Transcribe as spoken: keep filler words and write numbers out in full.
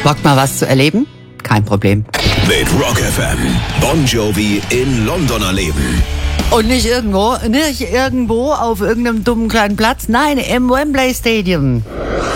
Bock mal was zu erleben? Kein Problem. Mit Rock F M. Bon Jovi in London erleben. Und nicht irgendwo, nicht irgendwo auf irgendeinem dummen kleinen Platz, nein, im Wembley Stadium.